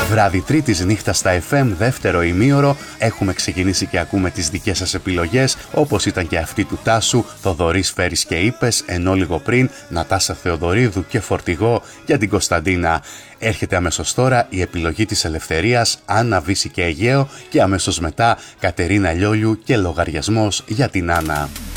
Βράδυ Τρίτης, νύχτα στα FM, δεύτερο ημίωρο. Έχουμε ξεκινήσει και ακούμε τις δικές σας επιλογές, όπως ήταν και αυτή του Τάσου, Θοδωρής Φέρης και Είπες, ενώ λίγο πριν Νατάσα Θεοδωρίδου και Φορτηγό για την Κωνσταντίνα. Έρχεται αμέσως τώρα η επιλογή της Ελευθερίας, Άννα Βύση και Αιγαίο, και αμέσως μετά Κατερίνα Λιόλιου και Λογαριασμός για την Άννα.